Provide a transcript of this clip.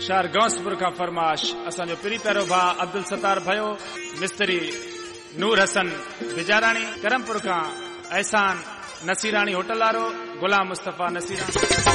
शहर गौसपुर का फरमाश असांजो पिरी पहिरो भा अब्दुल सत्तार भयो, मिस्त्री नूर हसन बिजाराणी, करमपुर का एहसान नसीराणी होटल वारो, गुलाम मुस्तफा नसीराणी।